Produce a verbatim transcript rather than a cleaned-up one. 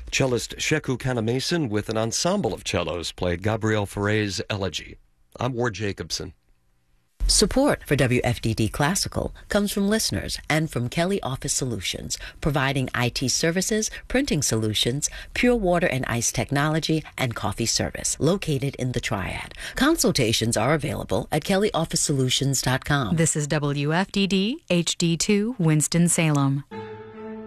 Cellist Sheku Kanamason with an ensemble of cellos played Gabriel Fauré's Elegy. I'm Ward Jacobson. Support for W F D D Classical comes from listeners and from Kelly Office Solutions, providing I T services, printing solutions, pure water and ice technology, and coffee service, located in the Triad. Consultations are available at kelly office solutions dot com. This is W F D D H D two Winston-Salem.